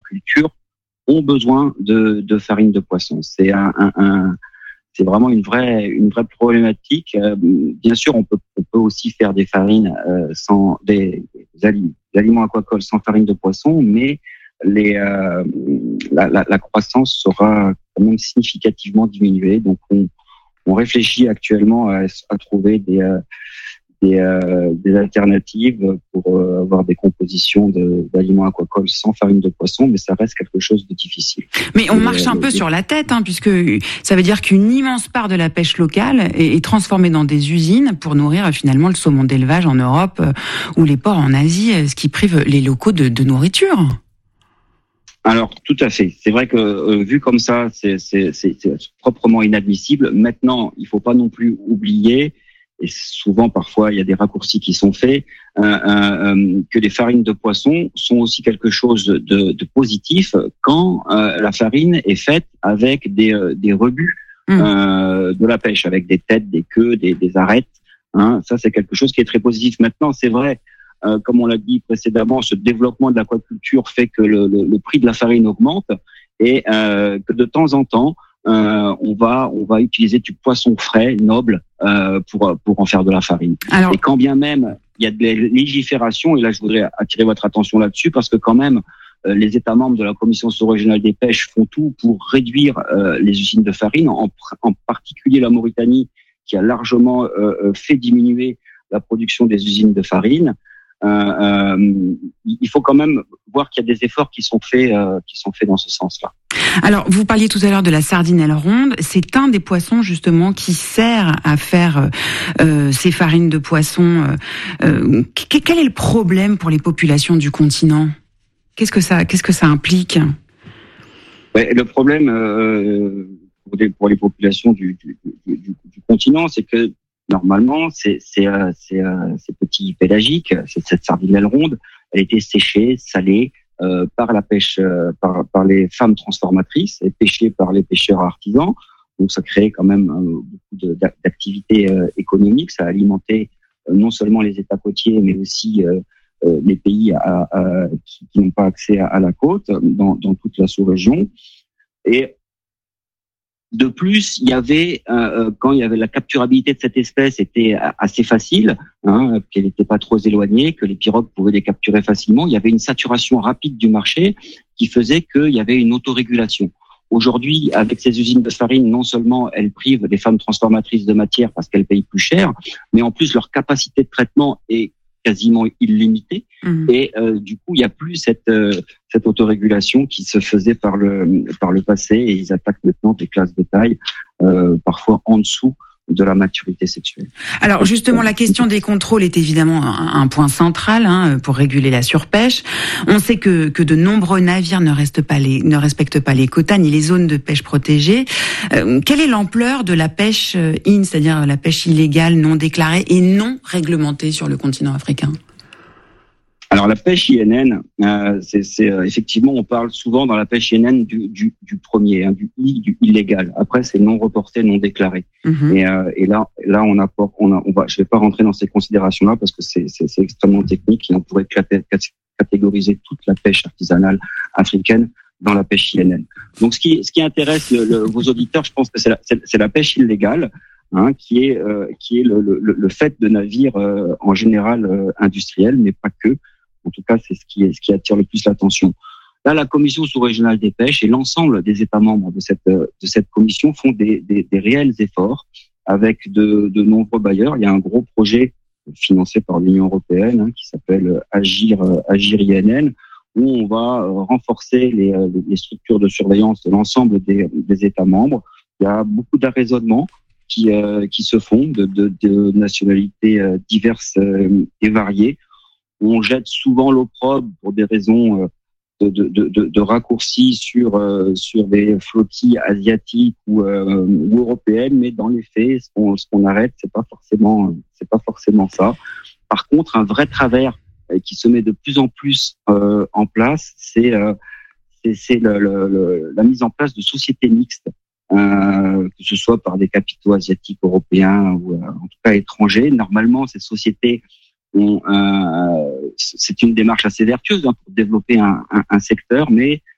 aquaculture ont besoin de farine de poisson. C'est c'est vraiment une vraie problématique. Bien sûr, on peut aussi faire des farines sans des aliments aquacoles sans farine de poisson, mais la croissance sera quand même significativement diminuée. Donc, on réfléchit actuellement à trouver des alternatives pour avoir des compositions d'aliments aquacoles sans farine de poisson, mais ça reste quelque chose de difficile. Mais on marche un peu sur la tête, puisque ça veut dire qu'une immense part de la pêche locale est transformée dans des usines pour nourrir finalement le saumon d'élevage en Europe ou les ports en Asie, ce qui prive les locaux de nourriture. Alors, tout à fait. C'est vrai que vu comme ça, c'est proprement inadmissible. Maintenant, il faut pas non plus oublier, et souvent, parfois, il y a des raccourcis qui sont faits, que les farines de poisson sont aussi quelque chose de positif quand la farine est faite avec des rebuts de la pêche, avec des têtes, des queues, des arêtes. Ça, c'est quelque chose qui est très positif. Maintenant, c'est vrai, comme on l'a dit précédemment, ce développement de l'aquaculture fait que le prix de la farine augmente et que de temps en temps, on va utiliser du poisson frais, noble, pour en faire de la farine. Et quand bien même il y a des légiférations, et là je voudrais attirer votre attention là-dessus, parce que quand même les États membres de la Commission sous-régionale des pêches font tout pour réduire les usines de farine, en particulier la Mauritanie, qui a largement fait diminuer la production des usines de farine. Il faut quand même voir qu'il y a des efforts qui sont faits dans ce sens-là. Alors, vous parliez tout à l'heure de la sardinelle ronde. C'est un des poissons justement qui sert à faire ces farines de poisson. Quel est le problème pour les populations du continent ? Qu'est-ce que ça implique ? Le problème pour les populations du continent, c'est que normalement, ces petits pélagiques, cette sardinelle ronde, elle était séchée, salée par la pêche, par les femmes transformatrices et pêchée par les pêcheurs artisans. Donc, ça créait quand même beaucoup d'activités économiques. Ça alimentait non seulement les États côtiers, mais aussi les pays qui n'ont pas accès à la côte dans toute la sous-région. Et de plus, il y avait quand il y avait la capturabilité de cette espèce était assez facile, qu'elle n'était pas trop éloignée, que les pirogues pouvaient les capturer facilement. Il y avait une saturation rapide du marché qui faisait qu'il y avait une autorégulation. Aujourd'hui, avec ces usines de farine, non seulement elles privent les femmes transformatrices de matière parce qu'elles payent plus cher, mais en plus leur capacité de traitement est quasiment illimitée. Et du coup, il n'y a plus cette autorégulation qui se faisait par le passé, et ils attaquent maintenant des classes de taille parfois en dessous de la maturité sexuelle. Alors justement, la question des contrôles est évidemment un point central pour réguler la surpêche. On sait que de nombreux navires ne respectent pas les quotas ni les zones de pêche protégées. Quelle est l'ampleur de la pêche c'est-à-dire la pêche illégale, non déclarée et non réglementée sur le continent africain ? Alors la pêche INN, c'est effectivement, on parle souvent dans la pêche INN du premier, du illégal. Après, c'est non reporté, non déclaré. Et là, je vais pas rentrer dans ces considérations-là parce que c'est extrêmement technique et on pourrait catégoriser toute la pêche artisanale africaine dans la pêche INN. Donc, ce qui intéresse vos auditeurs, je pense que c'est la pêche illégale. Qui est le fait de navires en général industriels, mais pas que. En tout cas, c'est ce qui attire le plus l'attention. Là, la Commission sous-régionale des pêches et l'ensemble des États membres de cette commission font des réels efforts avec de nombreux bailleurs. Il y a un gros projet financé par l'Union européenne qui s'appelle Agir INN, où on va renforcer les structures de surveillance de l'ensemble des États membres. Il y a beaucoup d'arraisonnements qui se font de nationalités diverses et variées. On jette souvent l'opprobre pour des raisons de raccourcis sur des flottilles asiatiques ou européennes, mais dans les faits, ce qu'on arrête, c'est pas forcément ça. Par contre, un vrai travers qui se met de plus en plus en place, c'est la mise en place de sociétés mixtes, que ce soit par des capitaux asiatiques, européens ou en tout cas étrangers. Normalement, ces sociétés c'est une démarche assez vertueuse pour développer un secteur, mais